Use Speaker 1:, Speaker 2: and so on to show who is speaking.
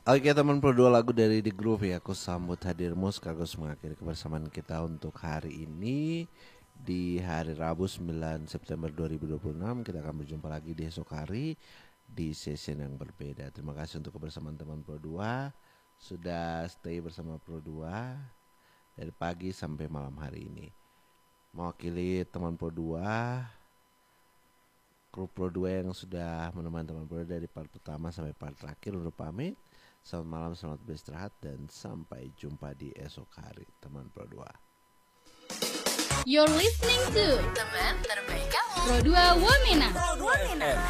Speaker 1: Oke teman Pro, 2 lagu dari The Groove ya. Aku sambut hadirmu sekaligus mengakhiri kebersamaan kita untuk hari ini. Di hari Rabu 9 September 2026 kita akan berjumpa lagi di esok hari di session yang berbeda. Terima kasih untuk kebersamaan teman Pro 2. Sudah stay bersama Pro 2 dari pagi sampai malam hari ini. Mewakili teman Pro 2, kru Pro 2 yang sudah menemani teman Pro 2 dari part pertama sampai part terakhir untuk pamit. Selamat malam, selamat beristirahat, dan sampai jumpa di esok hari teman Pro 2.
Speaker 2: You're listening to teman terbaik kamu Pro 2 Wamena.